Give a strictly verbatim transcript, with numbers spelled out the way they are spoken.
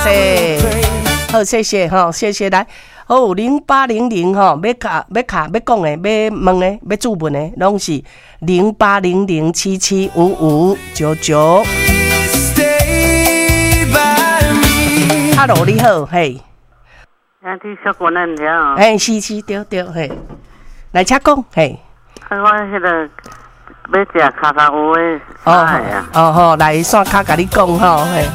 谢，好，谢谢哈，谢谢来。哦，零八零零吼，要卡要卡要讲的，要问的，要注文的，拢是零八零零七七五五九九。Hello， 你好，嘿。 啊，你小姑娘了。 哎，是是，对对，嘿。来，请讲，嘿。 啊，我迄个要食卡卡乌的菜啊。 哦吼，来线卡甲你讲吼，嘿。